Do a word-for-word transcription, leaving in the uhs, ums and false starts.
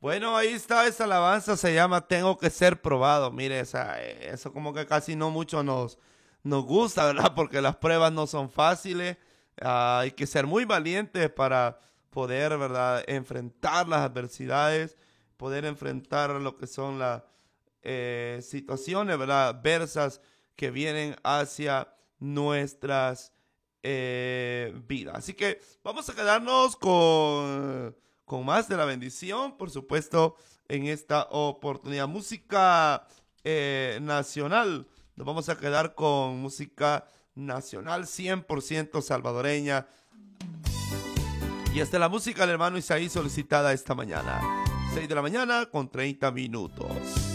Bueno, ahí está esa alabanza, se llama Tengo que ser probado. Mire, esa, eh, eso como que casi no mucho nos, nos gusta, ¿verdad? Porque las pruebas no son fáciles. Ah, hay que ser muy valientes para poder, ¿verdad? Enfrentar las adversidades, poder enfrentar lo que son las eh, situaciones, ¿verdad? Adversas que vienen hacia nuestras eh, vidas. Así que vamos a quedarnos con con más de la bendición, por supuesto, en esta oportunidad. Música eh, nacional. Nos vamos a quedar con música nacional cien por ciento salvadoreña. Y esta es la música del hermano Isaí solicitada esta mañana. seis de la mañana con treinta minutos.